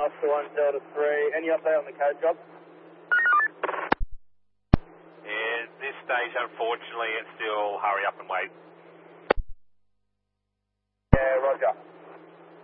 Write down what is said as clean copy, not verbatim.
Oscar 1 Delta 3. Any update on the code job? At this stage, unfortunately, it's still hurry up and wait